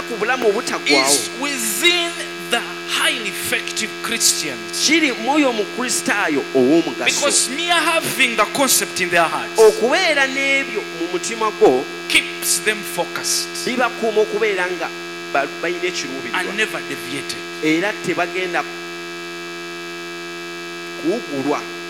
ku bulamu obutaggwaawo is within the highly effective Christians. kiri mwoyo omukristaayo ow'omugaso Because mere having the concept in their hearts okubeera n'ebyo mu mutima gwo keeps them focused bibakuuma okubeera nga balina and ekiruubirirwa never deviated. era tebagenda kuwugulwa